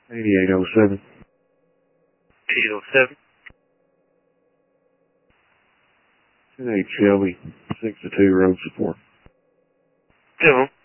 8807. 807. 28 Shelby, 6 to 2 road support. 10.